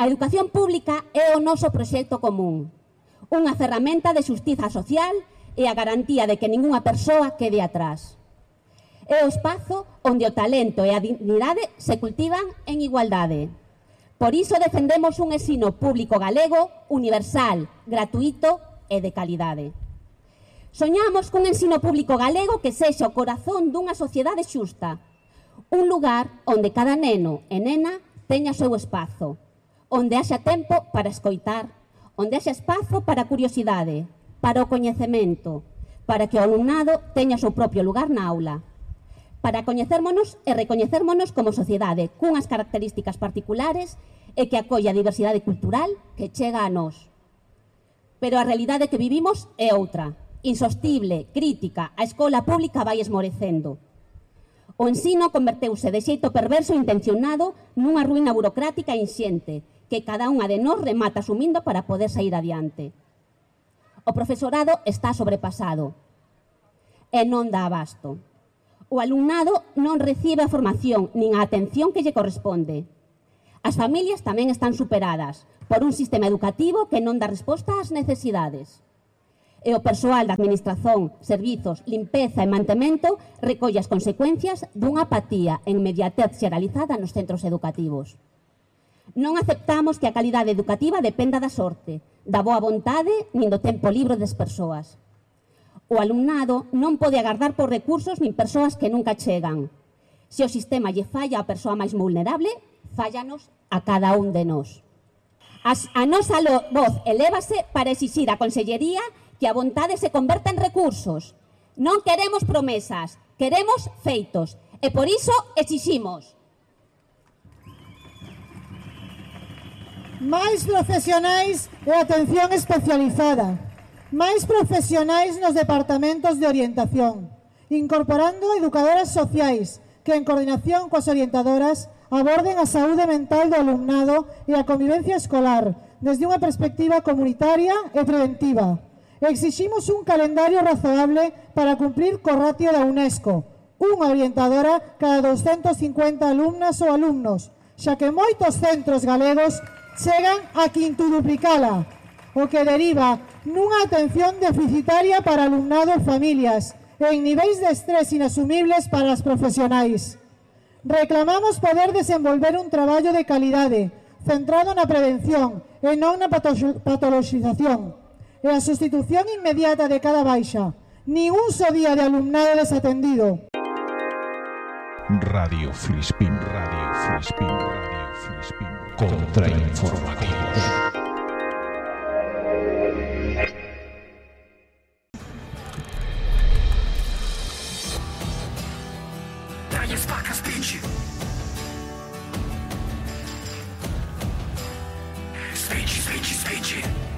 A educación pública é o noso proxecto común, unha ferramenta de xustiza social e a garantía de que ningunha persoa quede atrás. É o espazo onde o talento e a dignidade se cultivan en igualdade. Por iso defendemos un ensino público galego, universal, gratuito e de calidade. Soñamos cun ensino público galego que sexa o corazón dunha sociedade xusta, un lugar onde cada neno e nena teña o seu espazo, onde haxa tempo para escoitar, onde haxa espazo para a curiosidade, para o coñecemento, para que o alumnado teña o seu propio lugar na aula, para coñecérmonos e recoñecérmonos como sociedade, cunhas características particulares e que acolla a diversidade cultural que chega a nós. Pero a realidade que vivimos é outra, insostible, crítica, a escola pública vai esmorecendo. O ensino converteuse de xeito perverso e intencionado nunha ruína burocrática e inxente, que cada unha de nós remata asumindo para poder sair adiante. O profesorado está sobrepasado e non dá abasto. O alumnado non recibe a formación nin a atención que lle corresponde. As familias tamén están superadas por un sistema educativo que non dá resposta ás necesidades. E o persoal da administración, servizos, limpeza e mantemento recolle as consecuencias dunha apatía e inmediatez xeralizada nos centros educativos. Non aceptamos que a calidade educativa dependa da sorte, da boa vontade nin do tempo libre das persoas. O alumnado non pode agardar por recursos nin persoas que nunca chegan. Se o sistema lle falla á persoa máis vulnerable, fállanos a cada un de nós. A nosa voz elévase para exixir á Consellería que a vontade se converta en recursos. Non queremos promesas, queremos feitos. E por iso exiximos máis profesionais e atención especializada, máis profesionais nos departamentos de orientación, incorporando educadoras sociais que, en coordinación coas orientadoras, aborden a saúde mental do alumnado e a convivencia escolar desde unha perspectiva comunitaria e preventiva. Exiximos un calendario razoable para cumprir co ratio da UNESCO, unha orientadora cada 250 alumnas ou alumnos, xa que moitos centros galegos chegan a quintuduplicala, o que deriva nunha atención deficitaria para alumnado e familias e en niveis de estrés inasumibles para as profesionais. Reclamamos poder desenvolver un traballo de calidade centrado na prevención e non na patoloxización e a sustitución inmediata de cada baixa, nin un só día de alumnado desatendido. Radio Filispín, Radio Filispín, Radio Filispín. Contrainformativos. Dajes paka spinci. Spinci, spinci, spinci.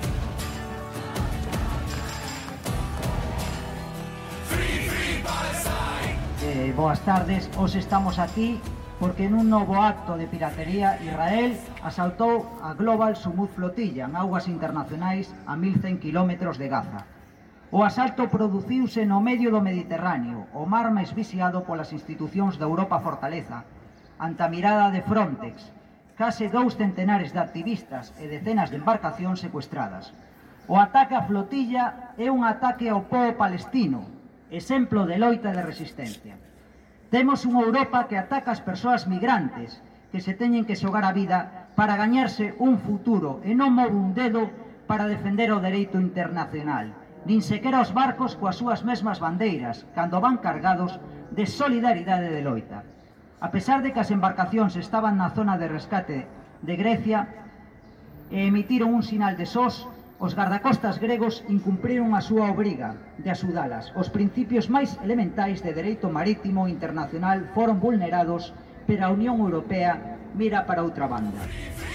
Free, free Palestine. Boas tardes, hoxe estamos aquí porque nun novo acto de piratería Israel asaltou a Global Sumud Flotilla en augas internacionais a 1100 km de Gaza. O asalto produciuse no medio do Mediterráneo, o mar máis vixiado polas institucións da Europa fortaleza, ante a mirada de Frontex, case 2 centenares de activistas e decenas de embarcacións secuestradas. O ataque á flotilla é un ataque ao pobo palestino, exemplo de loita de resistencia. Temos unha Europa que ataca as persoas migrantes que se teñen que xogar a vida para gañarse un futuro e non move un dedo para defender o dereito internacional, nin sequera os barcos coas súas mesmas bandeiras cando van cargados de solidaridade de loita. A pesar de que as embarcacións estaban na zona de rescate de Grecia e emitiron un sinal de SOS, os gardacostas gregos incumpriron a súa obriga de axudalas. Os principios máis elementais de dereito marítimo internacional foron vulnerados, pero a Unión Europea mira para outra banda.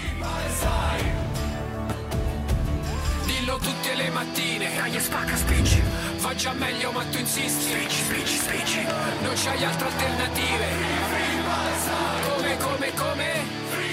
Dillo tutte le mattine, dai spacca spinci. Fa già meglio ma tu insisti. Spinci, spinci, spinci. Non c'hai altre alternative. Come?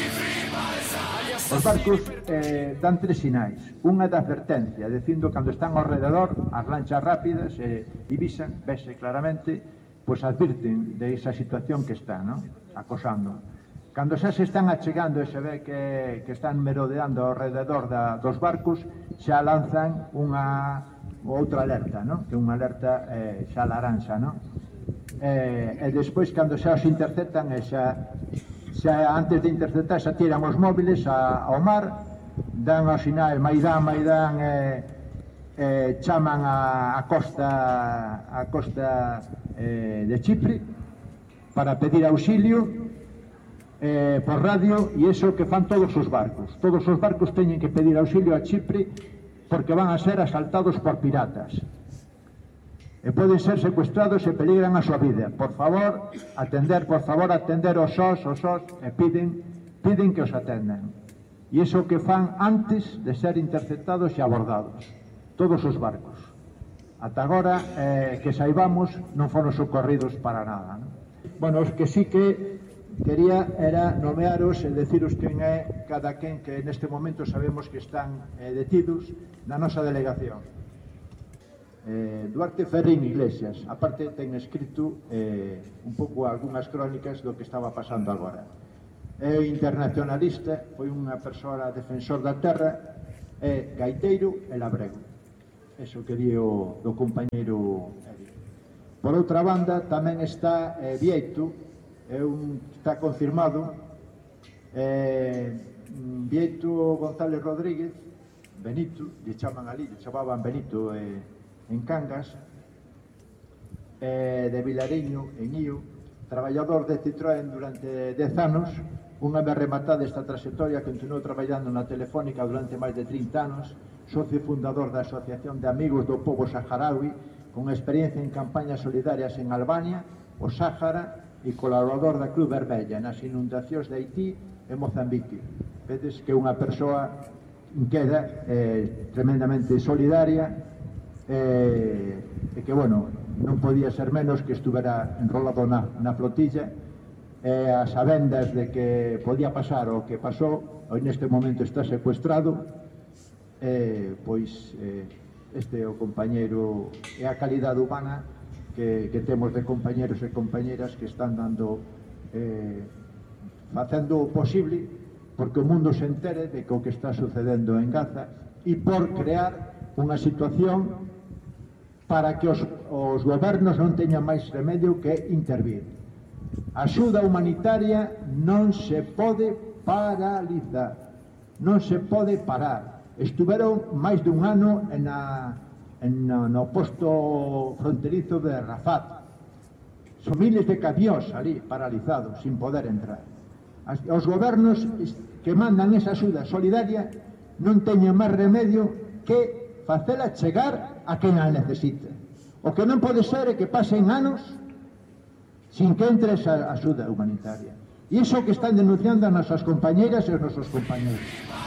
Os barcos dan 3 sinais. Unha da advertencia, dicindo cando están ao rededor, as lanchas rápidas divisan, vese claramente, pois advirten de esa situación que está, ¿no?, acosando. Cando xa se están achegando e se ve que están merodeando ao rededor dos barcos, xa lanzan outra alerta, non? Que é unha alerta xa laranxa, non? E despois, cando xa os interceptan, xa antes de interceptar, xa tiran os móviles ao mar, dan o sinal Maidán, Maidán, chaman a costa de Chipre para pedir auxilio por radio, e iso que fan todos os barcos teñen que pedir auxilio a Chipre porque van a ser asaltados por piratas e poden ser secuestrados e peligran a súa vida. Por favor, atender os SOS e piden que os atendan. E iso que fan antes de ser interceptados e abordados todos os barcos. Ata agora, que saibamos, non foron socorridos para nada, non? Bueno, os que sí que quería era nomearos e deciros quen é cada quen que neste momento sabemos que están detidos na nosa delegación. Duarte Ferrín Iglesias, aparte ten escrito un pouco algunhas crónicas do que estaba pasando agora. É internacionalista, foi unha persoa defensor da terra, é gaiteiro e labrego. Eso que di o compañeiro Evi. Por outra banda, tamén está Vieito, está confirmado, Vieito González Rodríguez, Benito, lle chamaban Benito en Cangas, de Vilariño, en Ío, traballador de Citroën durante 10 anos, unha vez rematada esta trayectoria, continuou traballando na Telefónica durante máis de 30 anos, socio fundador da Asociación de Amigos do Pobo Saharaui, con experiencia en campañas solidarias en Albania, o Sáhara, e colaborador da Cruz Vermella nas inundacións de Haití e Mozambique. Vedes que unha persoa queda tremendamente solidaria e que, bueno, non podía ser menos que estuvera enrolado na flotilla a sabendas de que podía pasar o que pasou, hoy neste momento está secuestrado, pois este é o compañeiro e a calidade humana que temos de compañeros e compañeras que están dando facendo o posible porque o mundo se entere de que o que está sucedendo en Gaza e por crear unha situación para que os gobernos non teñan máis remedio que intervir. A axuda humanitaria non se pode paralizar, non se pode parar. Estuveron máis dun ano no posto fronterizo de Rafat. Son miles de camións ali paralizados, sin poder entrar. Os gobernos que mandan esa axuda solidaria non teñen máis remedio que facela chegar a quen a necesita. O que non pode ser é que pasen anos sin que entre esa axuda humanitaria. E iso que están denunciando as nosas compañeras e os nosos compañeros.